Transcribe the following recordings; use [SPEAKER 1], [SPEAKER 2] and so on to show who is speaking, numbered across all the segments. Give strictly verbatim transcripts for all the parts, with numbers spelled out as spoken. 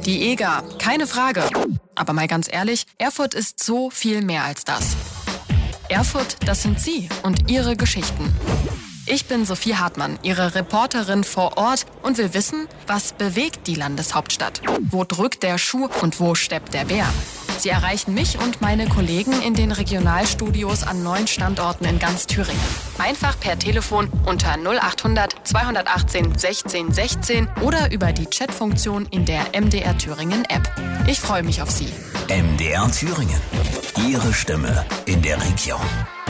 [SPEAKER 1] die E G A, keine Frage. Aber mal ganz ehrlich, Erfurt ist so viel mehr als das. Erfurt, das sind Sie und Ihre Geschichten. Ich bin Sophie Hartmann, Ihre Reporterin vor Ort und will wissen, was bewegt die Landeshauptstadt? Wo drückt der Schuh und wo steppt der Bär? Sie erreichen mich und meine Kollegen in den Regionalstudios an neun Standorten in ganz Thüringen. Einfach per Telefon unter null achthundert zweihundertachtzehn sechzehn sechzehn oder über die Chatfunktion in der M D R Thüringen App. Ich freue mich auf Sie.
[SPEAKER 2] M D R Thüringen. Ihre Stimme in der Region.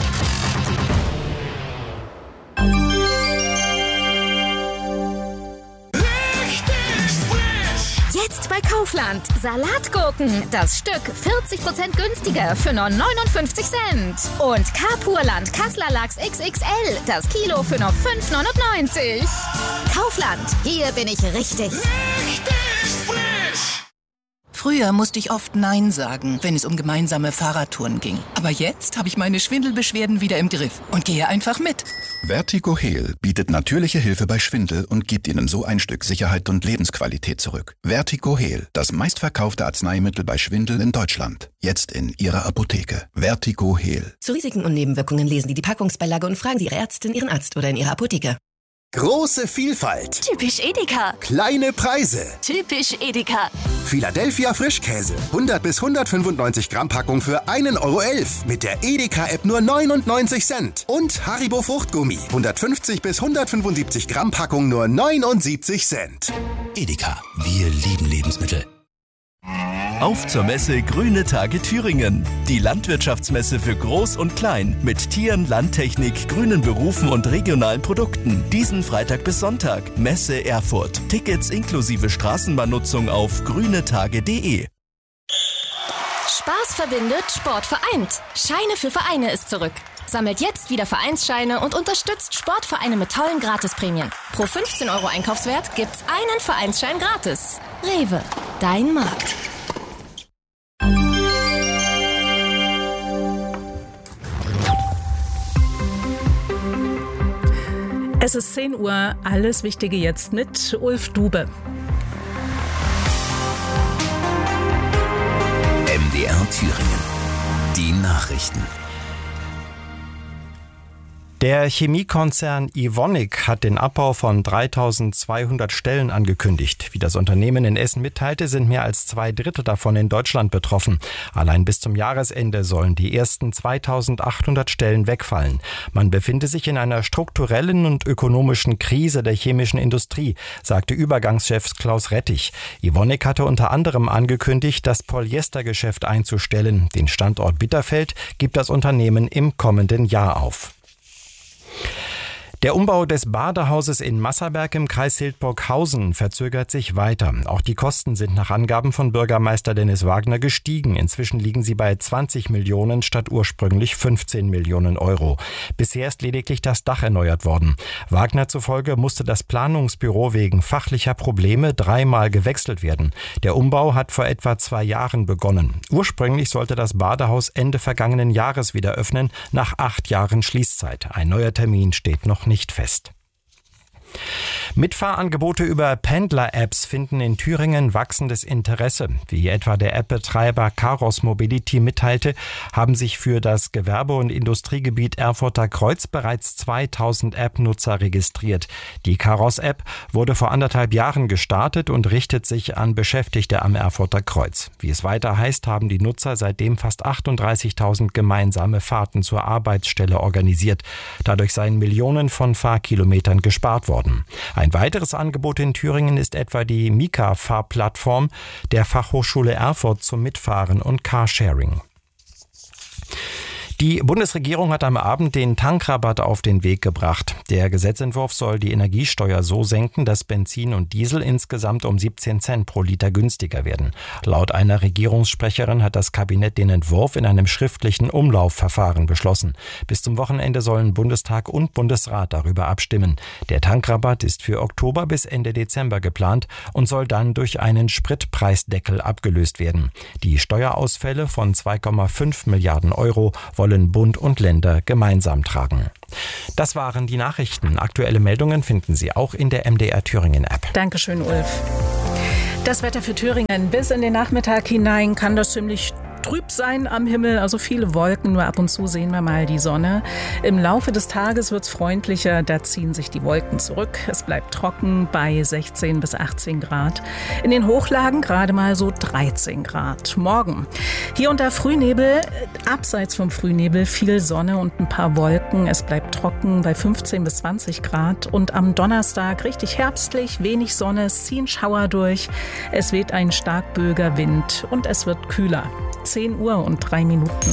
[SPEAKER 3] Jetzt bei Kaufland. Salatgurken. Das Stück vierzig Prozent günstiger für nur neunundfünfzig Cent. Und Kapurland Kassler Lachs X X L. Das Kilo für nur fünf neunundneunzig. Kaufland. Hier bin ich richtig.
[SPEAKER 4] Richtig frisch.
[SPEAKER 5] Früher musste ich oft Nein sagen, wenn es um gemeinsame Fahrradtouren ging. Aber jetzt habe ich meine Schwindelbeschwerden wieder im Griff und gehe einfach mit.
[SPEAKER 6] Vertigo Heal bietet natürliche Hilfe bei Schwindel und gibt Ihnen so ein Stück Sicherheit und Lebensqualität zurück. Vertigo Heal, das meistverkaufte Arzneimittel bei Schwindel in Deutschland. Jetzt in Ihrer Apotheke. Vertigo Heal.
[SPEAKER 7] Zu Risiken und Nebenwirkungen lesen Sie die Packungsbeilage und fragen Sie Ihre Ärztin, Ihren Arzt oder in Ihrer Apotheke.
[SPEAKER 8] Große Vielfalt.
[SPEAKER 9] Typisch Edeka.
[SPEAKER 8] Kleine Preise.
[SPEAKER 9] Typisch Edeka.
[SPEAKER 8] Philadelphia Frischkäse. hundert bis hundertfünfundneunzig Gramm Packung für ein Euro elf. Mit der Edeka-App nur neunundneunzig Cent. Und Haribo Fruchtgummi. hundertfünfzig bis hundertfünfundsiebzig Gramm Packung nur neunundsiebzig Cent.
[SPEAKER 2] Edeka. Wir lieben Lebensmittel.
[SPEAKER 10] Auf zur Messe Grüne Tage Thüringen. Die Landwirtschaftsmesse für Groß und Klein mit Tieren, Landtechnik, grünen Berufen und regionalen Produkten. Diesen Freitag bis Sonntag. Messe Erfurt. Tickets inklusive Straßenbahnnutzung auf grünetage punkt de.
[SPEAKER 3] Spaß verbindet, Sport vereint. Scheine für Vereine ist zurück. Sammelt jetzt wieder Vereinsscheine und unterstützt Sportvereine mit tollen Gratisprämien. Pro fünfzehn Euro Einkaufswert gibt's einen Vereinsschein gratis. Rewe, dein Markt.
[SPEAKER 11] Es ist zehn Uhr, alles Wichtige jetzt mit Ulf Dube.
[SPEAKER 2] M D R Thüringen. Die Nachrichten.
[SPEAKER 12] Der Chemiekonzern Evonik hat den Abbau von dreitausendzweihundert Stellen angekündigt. Wie das Unternehmen in Essen mitteilte, sind mehr als zwei Drittel davon in Deutschland betroffen. Allein bis zum Jahresende sollen die ersten zweitausendachthundert Stellen wegfallen. Man befinde sich in einer strukturellen und ökonomischen Krise der chemischen Industrie, sagte Übergangschef Klaus Rettich. Evonik hatte unter anderem angekündigt, das Polyestergeschäft einzustellen. Den Standort Bitterfeld gibt das Unternehmen im kommenden Jahr auf. Der Umbau des Badehauses in Masserberg im Kreis Hildburghausen verzögert sich weiter. Auch die Kosten sind nach Angaben von Bürgermeister Dennis Wagner gestiegen. Inzwischen liegen sie bei zwanzig Millionen statt ursprünglich fünfzehn Millionen Euro. Bisher ist lediglich das Dach erneuert worden. Wagner zufolge musste das Planungsbüro wegen fachlicher Probleme dreimal gewechselt werden. Der Umbau hat vor etwa zwei Jahren begonnen. Ursprünglich sollte das Badehaus Ende vergangenen Jahres wieder öffnen, nach acht Jahren Schließzeit. Ein neuer Termin steht noch nicht fest. Mitfahrangebote über Pendler-Apps finden in Thüringen wachsendes Interesse. Wie etwa der App-Betreiber Caros Mobility mitteilte, haben sich für das Gewerbe- und Industriegebiet Erfurter Kreuz bereits zweitausend App-Nutzer registriert. Die Caros-App wurde vor anderthalb Jahren gestartet und richtet sich an Beschäftigte am Erfurter Kreuz. Wie es weiter heißt, haben die Nutzer seitdem fast achtunddreißigtausend gemeinsame Fahrten zur Arbeitsstelle organisiert. Dadurch seien Millionen von Fahrkilometern gespart worden. Ein weiteres Angebot in Thüringen ist etwa die Mika-Fahrplattform der Fachhochschule Erfurt zum Mitfahren und Carsharing. Die Bundesregierung hat am Abend den Tankrabatt auf den Weg gebracht. Der Gesetzentwurf soll die Energiesteuer so senken, dass Benzin und Diesel insgesamt um siebzehn Cent pro Liter günstiger werden. Laut einer Regierungssprecherin hat das Kabinett den Entwurf in einem schriftlichen Umlaufverfahren beschlossen. Bis zum Wochenende sollen Bundestag und Bundesrat darüber abstimmen. Der Tankrabatt ist für Oktober bis Ende Dezember geplant und soll dann durch einen Spritpreisdeckel abgelöst werden. Die Steuerausfälle von zwei Komma fünf Milliarden Euro wollen wollen Bund und Länder gemeinsam tragen. Das waren die Nachrichten. Aktuelle Meldungen finden Sie auch in der M D R Thüringen App.
[SPEAKER 11] Dankeschön, Ulf. Das Wetter für Thüringen. Bis in den Nachmittag hinein kann das ziemlich trüb sein am Himmel, also viele Wolken, nur ab und zu sehen wir mal die Sonne. Im Laufe des Tages wird es freundlicher, da ziehen sich die Wolken zurück. Es bleibt trocken bei sechzehn bis achtzehn Grad. In den Hochlagen gerade mal so dreizehn Grad. Morgen hier und da Frühnebel, abseits vom Frühnebel viel Sonne und ein paar Wolken. Es bleibt trocken bei fünfzehn bis zwanzig Grad. Und am Donnerstag richtig herbstlich, wenig Sonne, es ziehen Schauer durch. Es weht ein starkböiger Wind und es wird kühler. zehn Uhr und drei Minuten.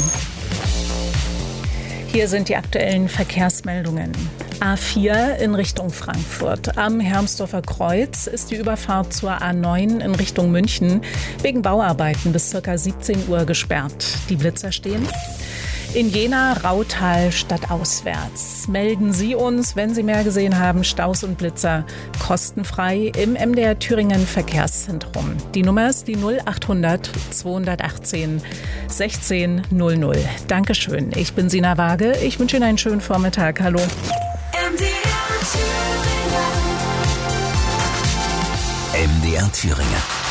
[SPEAKER 11] Hier sind die aktuellen Verkehrsmeldungen. A vier in Richtung Frankfurt. Am Hermsdorfer Kreuz ist die Überfahrt zur A neun in Richtung München wegen Bauarbeiten bis ca. siebzehn Uhr gesperrt. Die Blitzer stehen. In Jena, Rautal stadtauswärts. Melden Sie uns, wenn Sie mehr gesehen haben, Staus und Blitzer kostenfrei im M D R Thüringen Verkehrszentrum. Die Nummer ist die null achthundert zweihundertachtzehn sechzehn null null. Dankeschön. Ich bin Sina Waage. Ich wünsche Ihnen einen schönen Vormittag. Hallo.
[SPEAKER 2] M D R Thüringen. M D R Thüringen.